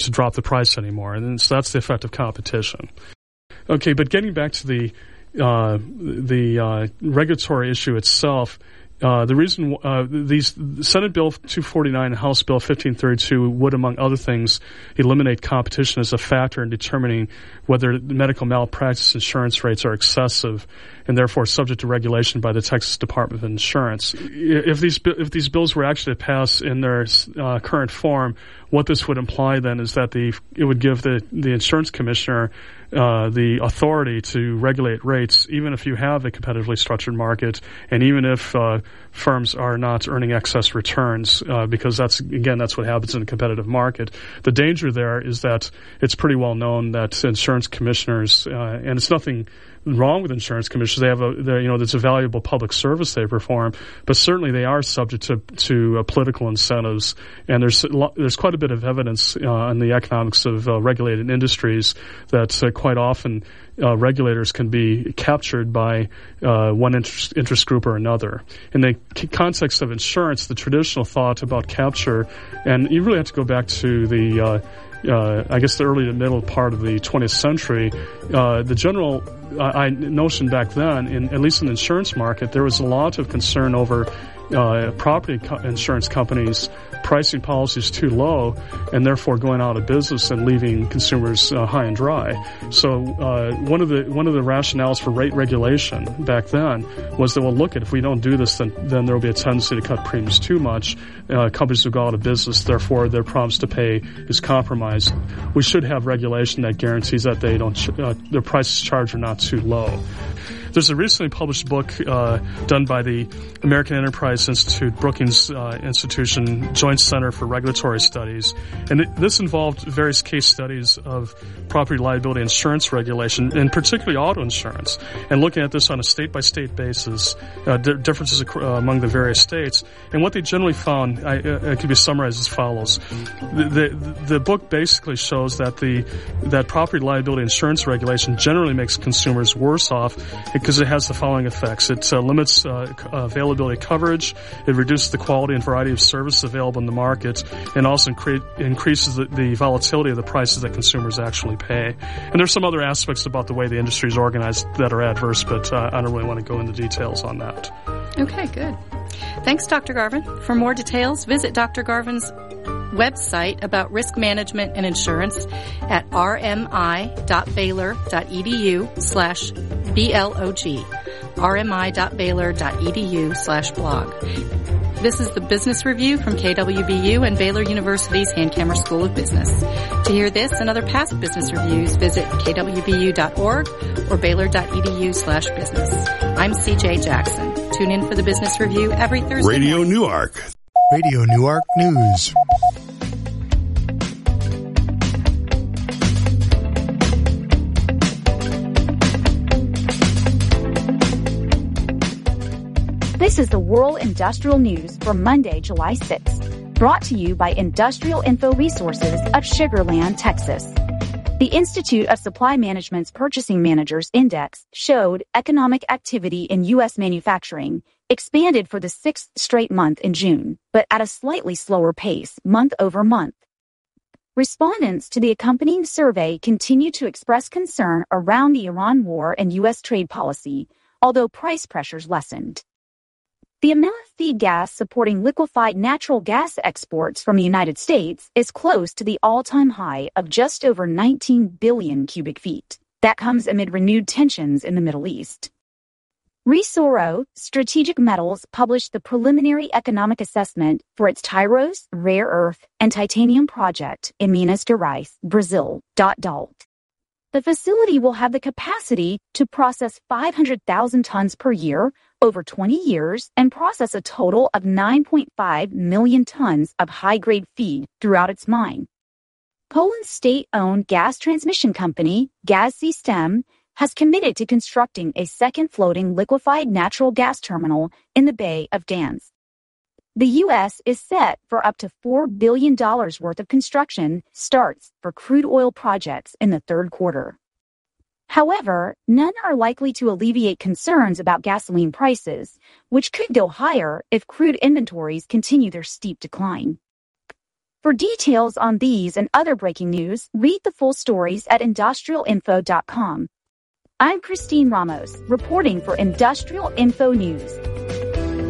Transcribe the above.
to drop the price anymore. And so that's the effect of competition. Okay, but getting back to the regulatory issue itself, the reason these Senate Bill 249 and House Bill 1532 would, among other things, eliminate competition as a factor in determining whether medical malpractice insurance rates are excessive and therefore subject to regulation by the Texas Department of Insurance. If these bills were actually to pass in their current form, what this would imply then is that it would give the insurance commissioner the authority to regulate rates, even if you have a competitively structured market, and even if firms are not earning excess returns, because that's what happens in a competitive market. The danger there is that it's pretty well known that insurance commissioners, and it's nothing wrong with insurance commissioners. It's a valuable public service they perform, but certainly they are subject to political incentives. And there's quite a bit of evidence on the economics of regulated industries that quite often regulators can be captured by one interest group or another. In the context of insurance, the traditional thought about capture, and you really have to go back to the early to middle part of the 20th century, the general notion back then, at least in the insurance market, there was a lot of concern over property insurance companies pricing policies too low and therefore going out of business and leaving consumers high and dry. So one of the rationales for rate regulation back then was that, well, look, if we don't do this, then there will be a tendency to cut premiums too much. Companies will go out of business, therefore their promise to pay is compromised. We should have regulation that guarantees that they don't their prices charged are not too low. There's a recently published book done by the American Enterprise Institute, Brookings Institution Joint Center for Regulatory Studies, and this involved various case studies of property liability insurance regulation, and particularly auto insurance, and looking at this on a state-by-state basis, differences among the various states. And what they generally found, it can be summarized as follows. The book basically shows that that property liability insurance regulation generally makes consumers worse off because it has the following effects. It limits availability of coverage, it reduces the quality and variety of services available in the market, and also increases the volatility of the prices that consumers actually pay. And there's some other aspects about the way the industry is organized that are adverse, but I don't really want to go into details on that. Okay, good. Thanks, Dr. Garvin. For more details, visit Dr. Garvin's website about risk management and insurance at rmi.baylor.edu/blog, rmi.baylor.edu/blog. This is the Business Review from KWBU and Baylor University's Hankamer School of Business. To hear this and other past business reviews, visit kwbu.org or baylor.edu/business. I'm CJ Jackson. Tune in for the Business Review every Thursday Radio morning. Newark. Radio Newark News. This is the World Industrial News for Monday, July 6th, brought to you by Industrial Info Resources of Sugar Land, Texas. The Institute of Supply Management's Purchasing Managers Index showed economic activity in U.S. manufacturing expanded for the sixth straight month in June, but at a slightly slower pace month over month. Respondents to the accompanying survey continue to express concern around the Iran war and U.S. trade policy, although price pressures lessened. The amount of feed gas supporting liquefied natural gas exports from the United States is close to the all-time high of just over 19 billion cubic feet. That comes amid renewed tensions in the Middle East. Resoro Strategic Metals published the preliminary economic assessment for its Tyros rare earth and titanium project in Minas Gerais, Brazil. The facility will have the capacity to process 500,000 tons per year over 20 years and process a total of 9.5 million tons of high-grade feed throughout its mine. Poland's state-owned gas transmission company, Gaz-System, has committed to constructing a second floating liquefied natural gas terminal in the Bay of Gdańsk. The U.S. is set for up to $4 billion worth of construction starts for crude oil projects in the third quarter. However, none are likely to alleviate concerns about gasoline prices, which could go higher if crude inventories continue their steep decline. For details on these and other breaking news, read the full stories at industrialinfo.com. I'm Christine Ramos, reporting for Industrial Info News.